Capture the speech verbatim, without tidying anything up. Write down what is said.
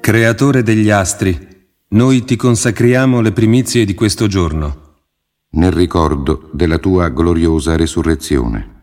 Creatore degli astri, noi ti consacriamo le primizie di questo giorno. Nel ricordo della tua gloriosa resurrezione.